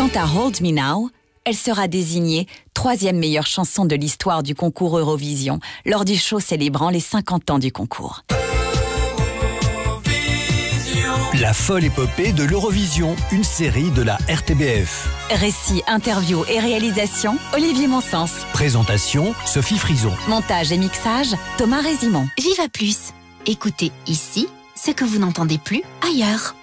Quant à Hold Me Now, elle sera désignée 3e meilleure chanson de l'histoire du concours Eurovision lors du show célébrant les 50 ans du concours. La folle épopée de l'Eurovision, une série de la RTBF. Récit, interview et réalisation, Olivier Monsens. Présentation, Sophie Frison. Montage et mixage, Thomas Résimond. Viva Plus. Écoutez ici ce que vous n'entendez plus ailleurs.